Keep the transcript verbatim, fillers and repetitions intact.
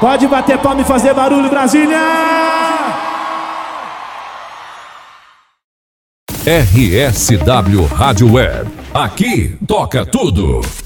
Pode bater palma e fazer barulho, Brasília! R S W Rádio Web. Aqui toca tudo.